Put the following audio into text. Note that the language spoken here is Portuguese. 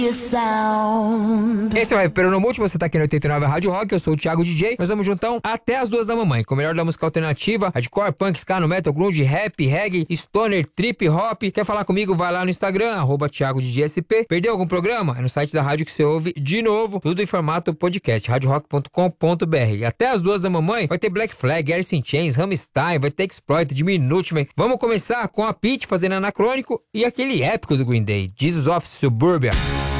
Esse é o Recuperando Multi, você tá aqui no 89 Rádio Rock, eu sou o Thiago DJ. Nós vamos juntão até as 2 da mamãe, com o melhor da música alternativa, hardcore, punk, ska, no metal, grunge, rap, reggae, stoner, trip, hop. Quer falar comigo? Vai lá no Instagram, @ThiagoDJSP. Perdeu algum programa? É no site da rádio que você ouve de novo, tudo em formato podcast, radiorock.com.br. Até as 2 da mamãe vai ter Black Flag, Alice in Chains, Rammstein, vai ter Exploited, Minutemen. Vamos começar com a Pitty fazendo Anacrônico e aquele épico do Green Day, Jesus of Suburbia.